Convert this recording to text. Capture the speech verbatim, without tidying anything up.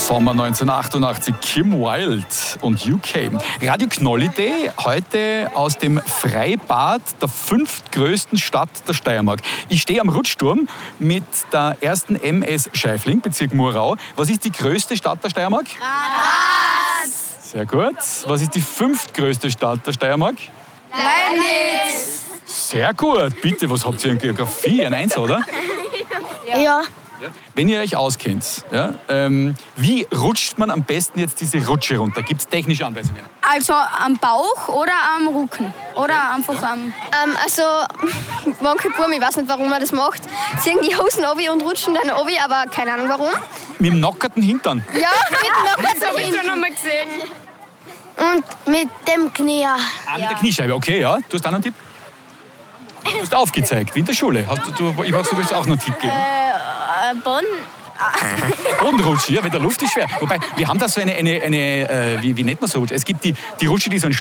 Sommer neunzehnhundertachtundachtzig, Kim Wilde und U K. Radio Knolli-Day, heute aus dem Freibad der fünftgrößten Stadt der Steiermark. Ich stehe am Rutschturm mit der ersten M S Scheifling, Bezirk Murau. Was ist die größte Stadt der Steiermark? Graz. Sehr gut. Was ist die fünftgrößte Stadt der Steiermark? Leibniz. Sehr gut. Bitte, was habt ihr in Geografie? Ein Eins, oder? Ja. ja. Wenn ihr euch auskennt, ja, ähm, wie rutscht man am besten jetzt diese Rutsche runter? Gibt es technische Anweisungen? Also am Bauch oder am Rücken? Oder einfach am... Ähm, also, manche Buben, ich weiß nicht, warum man das macht, ziehen die Hosen runter und rutschen dann runter, aber keine Ahnung warum. Mit dem nackerten Hintern? Ja, mit dem nackerten Hintern. noch mal gesehen. Und mit dem Knie. Ah, mit der Kniescheibe, okay, ja. Du hast auch noch einen Tipp? Du hast aufgezeigt, wie in der Schule. Hast du, du, ich weiß, du willst auch noch einen Tipp geben. Äh, Bonn. Bodenrutsche, ja, weil der Luft ist schwer. Wobei, wir haben da so eine, eine, eine äh, wie, wie nennt man so Rutsche? Es gibt die, die Rutsche, die so einen